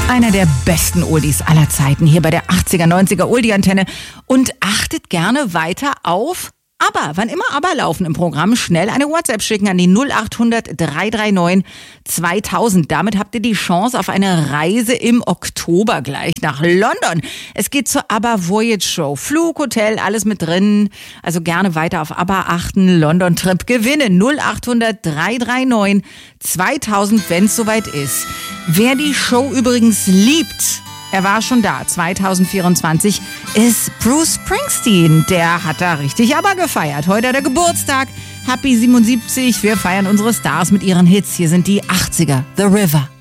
Einer der besten Oldies aller Zeiten hier bei der 80er, 90er Oldie-Antenne. Und achtet gerne weiter auf ABBA. Wann immer ABBA laufen im Programm, schnell eine WhatsApp schicken an die 0800 339 2000. Damit habt ihr die Chance auf eine Reise im Oktober gleich nach London. Es geht zur ABBA Voyage Show. Flug, Hotel, alles mit drin. Also gerne weiter auf ABBA achten. London-Trip gewinnen. 0800 339 2000, wenn es soweit ist. Wer die Show übrigens liebt, er war schon da, 2024, ist Bruce Springsteen. Der hat da richtig ABBA gefeiert. Heute hat er Geburtstag. Happy 77. Wir feiern unsere Stars mit ihren Hits. Hier sind die 80er. The River.